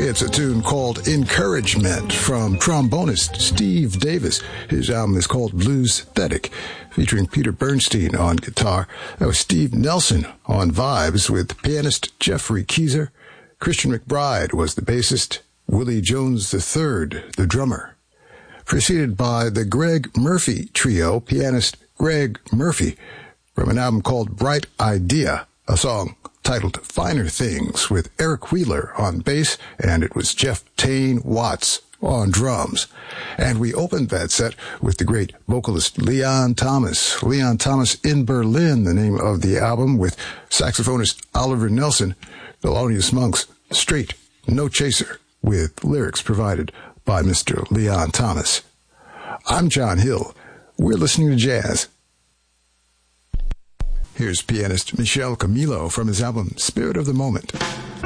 It's a tune called Encouragement from trombonist Steve Davis. His album is called Bluesthetic, featuring Peter Bernstein on guitar. That was Steve Nelson on vibes with pianist Jeffrey Keezer. Christian McBride was the bassist. Willie Jones III, the drummer. Preceded by the Greg Murphy Trio, pianist Greg Murphy, from an album called Bright Idea, a song titled Finer Things with Eric Wheeler on bass, and it was Jeff Tane Watts on drums. And we opened that set with the great vocalist Leon Thomas. Leon Thomas in Berlin, the name of the album, with saxophonist Oliver Nelson. Thelonious Monk's Straight, No Chaser, with lyrics provided by Mr. Leon Thomas. I'm John Hill. We're listening to jazz. Here's pianist Michel Camilo from his album Spirit of the Moment.